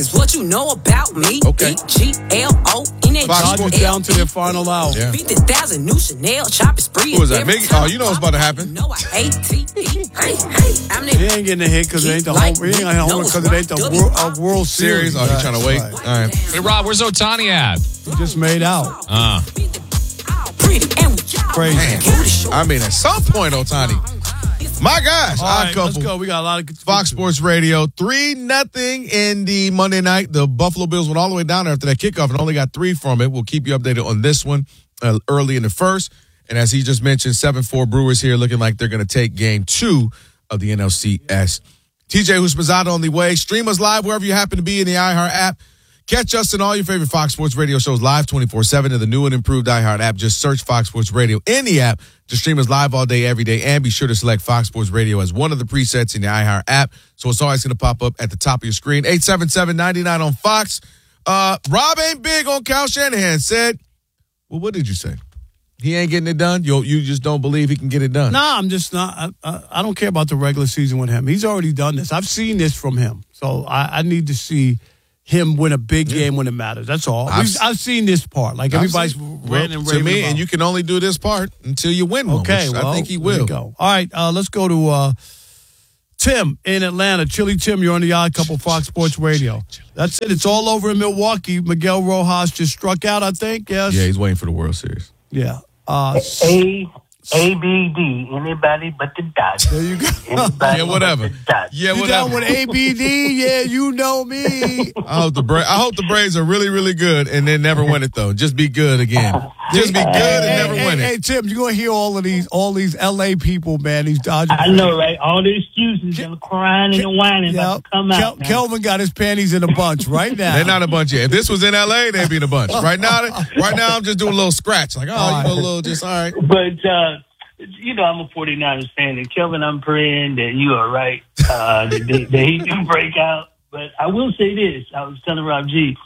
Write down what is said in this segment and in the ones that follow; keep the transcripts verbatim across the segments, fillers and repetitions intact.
is what you know about me. Okay. E G L O N A Dodgers down to their final hour. Yeah. fifty thousand new Chanel shopping spree. Who is that? Mickey? Oh, you know what's about to happen. No, I A T E. Hey, hey, I'm He ain't getting a hit because it ain't the home. He ain't got a home because it ain't the World, uh, World Series. Series? Oh, you trying to wait? Right. All right. Hey, Rob, where's Ohtani at? He just made out. Uh, Crazy. I mean, at some point, Ohtani. My gosh, All odd right, couple. let's go. We got a lot of good Fox Sports Radio, three nothing in the Monday night. The Buffalo Bills went all the way down there after that kickoff and only got three from it. We'll keep you updated on this one uh, early in the first. And as he just mentioned, seven four Brewers here looking like they're going to take game two of the N L C S. T J Houshmandzadeh on the way. Stream us live wherever you happen to be in the iHeart app. Catch us in all your favorite Fox Sports Radio shows live twenty-four seven in the new and improved iHeart app. Just search Fox Sports Radio in the app to stream us live all day, every day. And be sure to select Fox Sports Radio as one of the presets in the iHeart app. So it's always going to pop up at the top of your screen. eight seven seven, nine nine on Fox. Uh, Rob ain't big on Kyle Shanahan. Said, well, what did you say? He ain't getting it done? You, you just don't believe he can get it done? Nah, I'm just not. I, I, I don't care about the regular season with him. He's already done this. I've seen this from him. So I, I need to see him win a big Yeah. game when it matters. That's all. I've, We've, I've seen this part. Like everybody's well, ranting and to raving me, about. and you can only do this part until you win one. Okay, which well, I think he there will. you go. All right, uh, let's go to uh, Tim in Atlanta. Chili Tim, you're on the Odd Couple Fox Sports Radio. That's it. It's all over in Milwaukee. Miguel Rojas just struck out, I think. Yes. Yeah, he's waiting for the World Series. Yeah. Uh, A A B D. Anybody but the Dodgers. there you go. Anybody Yeah, whatever. But the Dodgers. Yeah, You whatever. down with A B D? Yeah, you know me. I hope the Bra- I hope the Braves are really, really good and then never win it though. Just be good again. Just be good and Hey, never hey, win hey, it. Tim, you're gonna hear all of these, all these L A people, man. These Dodgers. I know, right? All the excuses and the crying and the whining Yeah, about to come Kel- out. man. Kelvin got his panties in a bunch right now. They're not a bunch yet. If this was in L A, they'd be in a bunch. Right now, right now I'm just doing a little scratch. Like, oh, you know, a little just all right. But, uh, you know, I'm a 49ers fan, and Kelvin, I'm praying that you are right, uh, that, that he can break out. But I will say this. I was telling Rob G,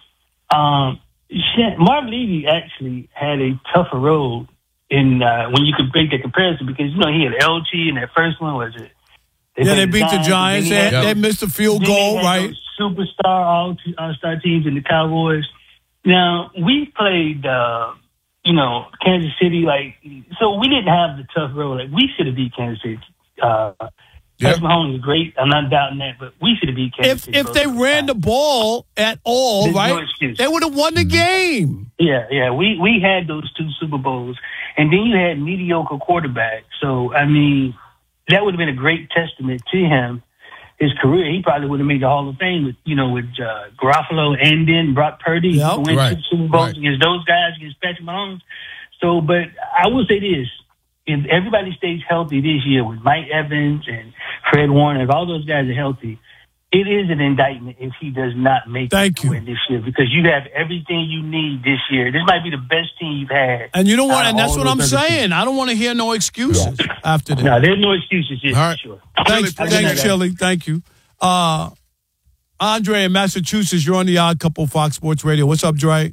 um, shit, Marvin Levy actually had a tougher road in uh, when you could make that comparison because, you know, he had L G in that first one, was it? Yeah, they played beat the Giants. They, and then he they had- missed a field then goal, he had right? those Superstar all all-star teams in the Cowboys. Now, we played, uh, you know, Kansas City, like, so we didn't have the tough road. Like, we should have beat Kansas City. Uh, Yep. Patrick Mahomes is great. I'm not doubting that, but we should have beat Kansas If City. if they ran the ball at all, There's no right, excuse. they would have won the game. Yeah, yeah, we, we had those two Super Bowls, and then you had mediocre quarterbacks. So, I mean, that would have been a great testament to him. His career, he probably would have made the Hall of Fame with, you know, with uh, Garofalo and then Brock Purdy. Yep. Who went Right, to the Super Bowls right. against those guys, against Patrick Mahomes. So, but I will say this. If everybody stays healthy this year with Mike Evans and Fred Warner, if all those guys are healthy, it is an indictment if he does not make Thank it you. to win this year because you have everything you need this year. This might be the best team you've had. And you know what? out And of that's all what I'm those other saying. teams. I don't want to hear no excuses after this. No, there's no excuses here, All right. for sure. Thanks, Really thanks, appreciate Chili. Thank you. Uh, Andre in Massachusetts, you're on the Odd Couple Fox Sports Radio. What's up, Dre?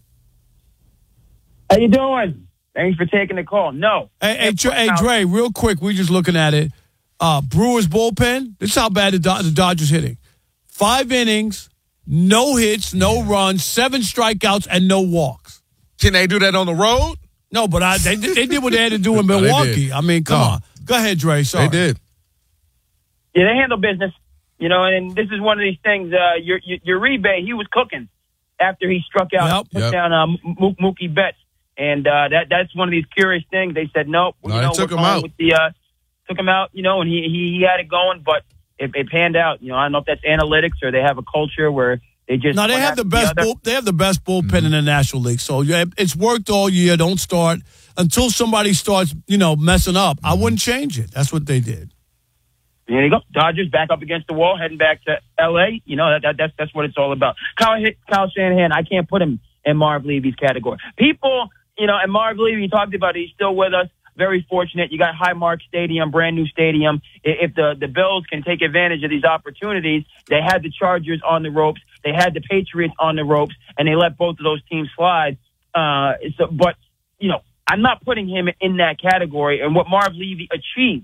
How you doing? Thanks for taking the call. No. Hey, hey, Dre, hey, Dre, real quick, we just looking at it. Uh, Brewers bullpen, this is how bad the, Do- the Dodgers hitting. Five innings, no hits, no runs, seven strikeouts, and no walks. Can they do that on the road? No, but I, they, they did what they had to do in No, they Milwaukee. did. I mean, come No. on. Go ahead, Dre. Sorry. They did. Yeah, they handle business. You know, and this is one of these things. Uh, your, your your Uribe, he was cooking after he struck out, Yep. put Yep. down uh, M- Mookie Betts, and uh, that that's one of these curious things. They said nope. No, you they know, took we're him going out. With the, uh, took him out. You know, and he, he he had it going, but it, it panned out. You know, I don't know if that's analytics or they have a culture where they just No, they one have the after best. other. Bull, they have the best bullpen in the National League. So yeah, it's worked all year. Don't start until somebody starts, you know, messing up. I wouldn't change it. That's what they did. There you go. Dodgers back up against the wall, heading back to L A. You know, that, that, that's that's what it's all about. Kyle, Kyle Shanahan, I can't put him in Marv Levy's category. People, you know, and Marv Levy, you talked about it, he's still with us. Very fortunate. You got Highmark Stadium, brand new stadium. If the, the Bills can take advantage of these opportunities, they had the Chargers on the ropes. They had the Patriots on the ropes, and they let both of those teams slide. Uh, so, but, you know, I'm not putting him in that category. And what Marv Levy achieved,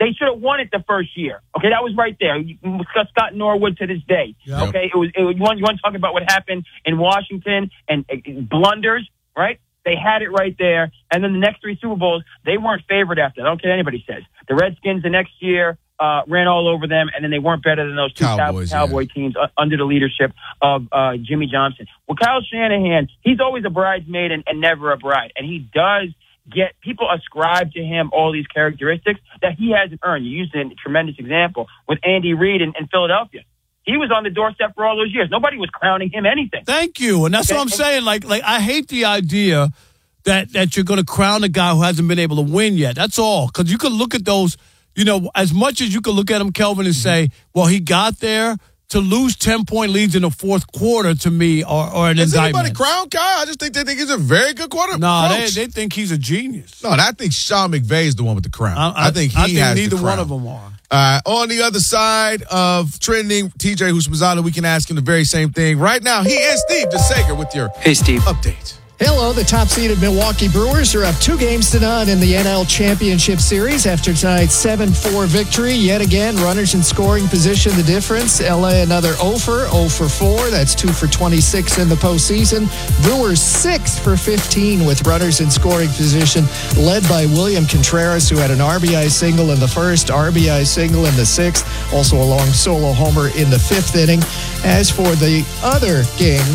They should have won it the first year. Okay, that was right there. Scott Norwood to this day. Yep. Okay, it was, it was you, want, you want to talk about what happened in Washington and uh, blunders, right? They had it right there. And then the next three Super Bowls, they weren't favored after that. I don't care what anybody says. The Redskins the next year uh, ran all over them, and then they weren't better than those two Cowboys, Cowboy yeah. teams uh, under the leadership of uh, Jimmy Johnson. Well, Kyle Shanahan, he's always a bridesmaid and, and never a bride. And he does get people ascribe to him all these characteristics that he hasn't earned. You used a tremendous example with Andy Reid in, in Philadelphia. He was on the doorstep for all those years. Nobody was crowning him anything. Thank you. And that's Okay. what I'm saying. Like, like I hate the idea that, that you're going to crown a guy who hasn't been able to win yet. That's all. Because you can look at those, you know, as much as you can look at him, Kelvin, and say, well, he got there. To lose ten-point leads in the fourth quarter, to me, or, or an Has indictment. anybody crowned Kyle? I just think they think he's a very good quarterback. No, they, they think he's a genius. No, I think Sean McVay is the one with the crown. I, I think he I think has neither the crown. one of them are. Uh, on the other side of trending, T J Houshmandzadeh, we can ask him the very same thing. Right now, he is Steve DeSager with your Hey, Steve. update. Hello, the top-seeded Milwaukee Brewers are up two games to none in the N L Championship Series after tonight's seven four victory. Yet again, runners in scoring position, the difference. L A another oh for oh for four. That's two for twenty-six in the postseason. Brewers six for fifteen with runners in scoring position, led by William Contreras, who had an R B I single in the first, R B I single in the sixth, also a long solo homer in the fifth inning. As for the other game,